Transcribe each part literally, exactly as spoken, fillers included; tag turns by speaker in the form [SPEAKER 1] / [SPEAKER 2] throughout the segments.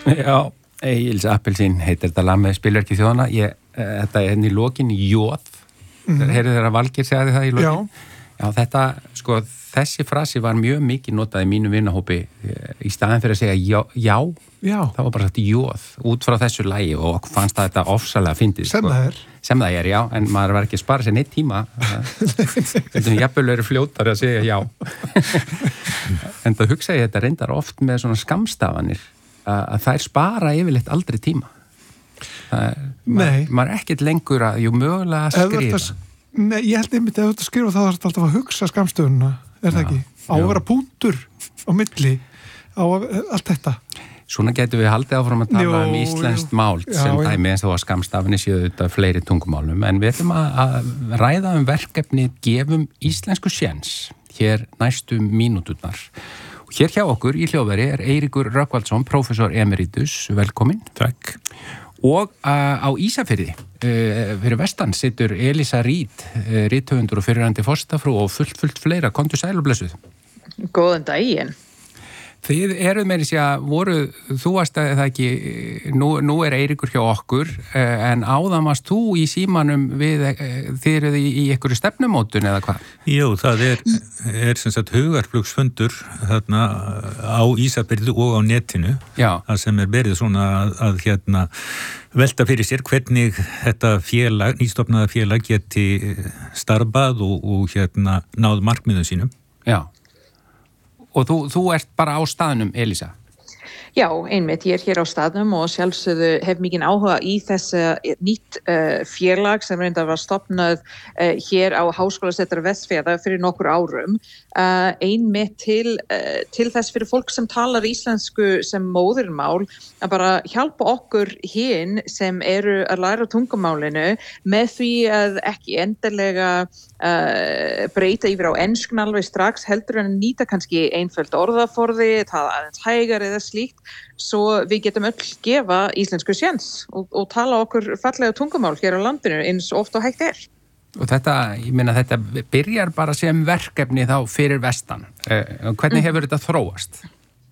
[SPEAKER 1] Já, Egils Appelsín heitir þetta lag með spilverki þjóðana. Ég, þetta er henni í lokin Jóð. Mm. Heyrðu þeirra Valgeir segði það í lokin? Já. Já, þetta, sko, þessi frasi var mjög mikið notað í mínu vinahópi í staðin fyrir að segja já, já, já. Það var bara sagt Jóð út frá þessu lagi og fannst það þetta ofsalega fyndið.
[SPEAKER 2] Sem sko. Það er.
[SPEAKER 1] Sem það er, já, en maður var ekki að spara sér neitt tíma. Þetta er jafnvel eru fljótari að segja já. En það hugsa ég þetta reyndar oft með svona skammstafanir að þær spara yfirleitt aldrei tíma. Það,
[SPEAKER 2] Nei.
[SPEAKER 1] Maður ma er ekkert lengur að, jú, mögulega að skrifa.
[SPEAKER 2] Að, nei, ég held einmitt að þú skrifa þá er þetta alltaf að hugsa skammstöfununa, er það já, ekki? Á að vera punktur á milli, á að, allt þetta.
[SPEAKER 1] Svona getum við haldið áfram að tala jú, um íslenskt mál já, sem dæmi eins og að skammstafni séu þetta fleiri tungumálum, en við ætlum að, að ræða um verkefni gefum íslensku séns hér næstu mínúturnar. Hér hjá okkur í hljóðveri er Eiríkur Rögnvaldsson, prófessor emeritus, velkomin.
[SPEAKER 3] Takk.
[SPEAKER 1] Og uh, á Ísafirði, uh, fyrir vestan, situr Elísa Reid, uh, rithöfundur og fyrirrandi forsetafrú og fullt, fullt fleira. Komdu sæl og blessuð.
[SPEAKER 4] Góðan daginn.
[SPEAKER 1] Þið eruð með þess að voru, þú varst að það ekki, nú, nú er Eiríkur hjá okkur, en áðan varst þú í símanum við, þið eruð í, í einhverju stefnumótun eða hvað?
[SPEAKER 3] Jú, það er, er sem sagt hugarflugsfundur þarna á Ísafirði og á netinu,
[SPEAKER 1] já,
[SPEAKER 3] það sem er verið svona að, að hérna velta fyrir sér hvernig þetta félag, nýstofnaða félag geti starfað og, og hérna náð markmiðum sínum.
[SPEAKER 1] Já. Og þú, þú ert bara á staðnum, Elísa?
[SPEAKER 4] Já, einmitt, ég er hér á staðnum og sjálfsögðu hef mikinn áhuga í þessi nýtt uh, félag sem reyndar var stofnað uh, hér á Háskólasetur Vestfjarða fyrir nokkur árum. Uh, einmitt til, uh, til þess fyrir fólk sem talar íslensku sem móðurmál að bara hjálpa okkur hinn sem eru að læra tungumálinu með því að ekki endilega uh, breyta yfir á enskun alveg strax heldur en nýta kannski einföld orðaforði, tala aðeins hægar eða slíkt, svo við getum öll gefa íslensku séns og, og tala okkur fallega tungumál hér á landinu eins og oft og hægt er.
[SPEAKER 1] Og þetta, ég meina þetta byrjar bara sem verkefni þá fyrir vestan. Uh, hvernig hefur þetta þróast?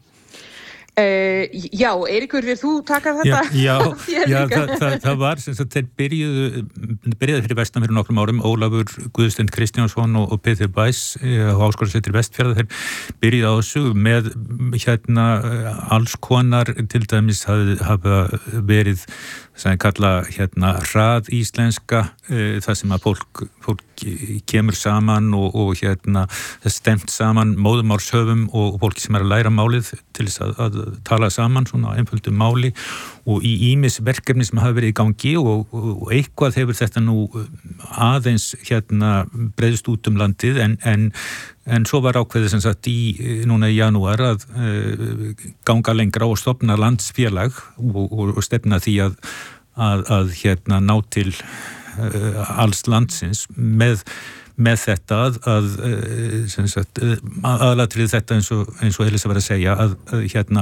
[SPEAKER 4] Uh, já, Eiríkur, vil þú taka þetta?
[SPEAKER 3] Já, já, já það, það, það var sem sagt, þeir byrjuðu, byrjuðu fyrir vestan fyrir nokkrum árum, Ólafur Guðstund Kristjánsson og, og Peter Bæs á Háskólasetur Vestfjarða, þeir byrjuðu á þessu með hérna alls konar, til dæmis hafa verið sem ég kalla hérna hrað íslenska, e, það sem að fólk, fólk kemur saman og, og hérna það stemt saman móðumálshöfum og fólki sem er að læra málið til þess að, að tala saman svona einföldu máli og í ýmis verkefni sem hafa verið í gangi og, og eitthvað hefur þetta nú aðeins hérna breiðst út um landið en, en En svo var ákveðið sem sagt í núna í janúar að uh, ganga lengra og stofna landsfélag og, og, og stefna því að, að, að hérna ná til uh, alls landsins með, með þetta að, að uh, sem sagt aðalatrið þetta eins og, eins og Elísa var að segja að, að hérna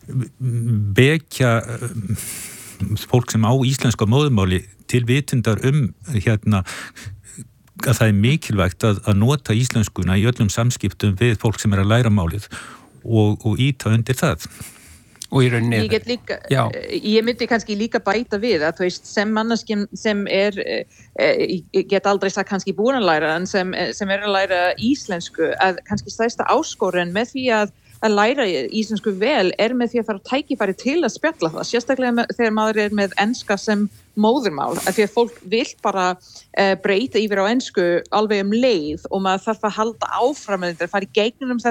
[SPEAKER 3] vekja uh, fólk sem á íslenska móðurmáli til vitundar um hérna að það er mikilvægt að, að nota íslenskuna í öllum samskiptum við fólk sem er að læra málið og, og íta undir það.
[SPEAKER 1] Og í rauninni...
[SPEAKER 4] Ég get líka, ég myndi kannski líka bæta við að þú veist, sem manneskjum sem er, ég get aldrei sagt kannski búin að læra, en sem, sem er að læra íslensku, að kannski stærsta áskorun með því að að læra íslensku vel er með því að fara tækifæri til að spjalla það, sérstaklega með, þegar maður er með enska sem móðurmál, af því að fólk vill bara uh, breyta yfir á ensku alveg um leið og maður þarf að halda áfram með þetta, fara í gegnum þetta